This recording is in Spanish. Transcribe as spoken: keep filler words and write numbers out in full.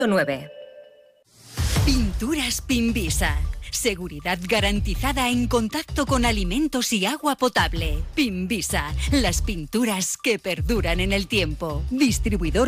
nueve. Pinturas Pinvisa. Seguridad garantizada en contacto con alimentos y agua potable. Pinvisa, las pinturas que perduran en el tiempo. Distribuidor